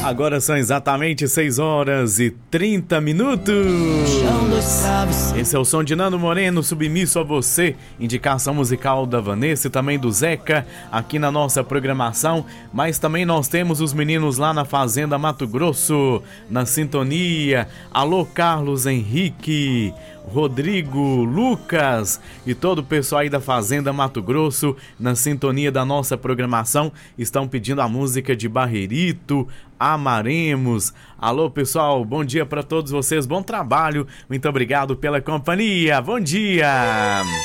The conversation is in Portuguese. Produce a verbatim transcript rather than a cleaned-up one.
Agora são exatamente seis horas e trinta minutos. Esse é o som de Nando Moreno, Submisso a Você, indicação musical da Vanessa e também do Zeca aqui na nossa programação. Mas também nós temos os meninos lá na Fazenda Mato Grosso, na sintonia. Alô, Carlos Henrique, Rodrigo, Lucas e todo o pessoal aí da Fazenda Mato Grosso na sintonia da nossa programação estão pedindo a música de Barreirito, Amaremos. Alô, pessoal, bom dia para todos vocês, bom trabalho, muito obrigado pela companhia, bom dia!